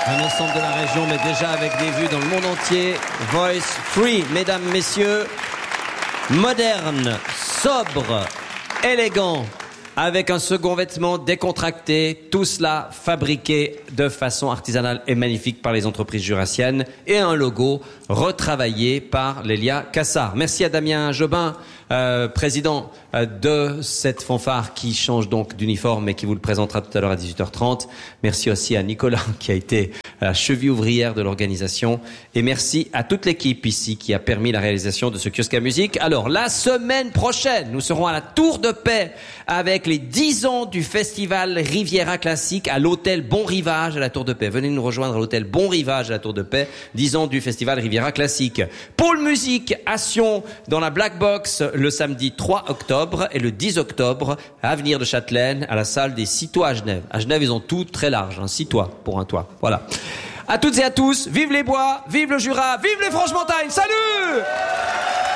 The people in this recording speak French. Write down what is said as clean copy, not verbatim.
Un ensemble de la région, mais déjà avec des vues dans le monde entier. Voice Free, mesdames, messieurs. Moderne, sobre, élégant, avec un second vêtement décontracté, tout cela fabriqué de façon artisanale et magnifique par les entreprises jurassiennes, et un logo retravaillé par Lélia Cassard. Merci à Damien Jobin, président de cette fanfare qui change donc d'uniforme et qui vous le présentera tout à l'heure à 18h30. Merci aussi à Nicolas qui a été à la cheville ouvrière de l'organisation. Et merci à toute l'équipe ici qui a permis la réalisation de ce kiosque à musique. Alors, la semaine prochaine, nous serons à la Tour de Paix avec les 10 ans du festival Riviera Classique à l'hôtel Bon Rivage à la Tour de Paix. Venez nous rejoindre à l'hôtel Bon Rivage à la Tour de Paix. 10 ans du festival Riviera Classique. Pôle musique à Sion dans la Black Box le samedi 3 octobre et le 10 octobre à Avenir de Châtelaine à la salle des 6 toits à Genève. À Genève, ils ont tout très large, 6 toits pour un toit. Voilà. À toutes et à tous, vive les bois, vive le Jura, vive les Franches-Montagnes. Salut!